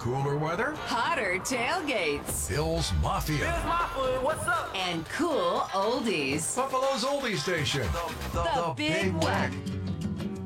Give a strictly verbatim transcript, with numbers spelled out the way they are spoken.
Cooler weather? Hotter tailgates. Bill's Mafia. Here's my food. What's up? And cool oldies. Buffalo's Oldie Station. The, The Big Wack.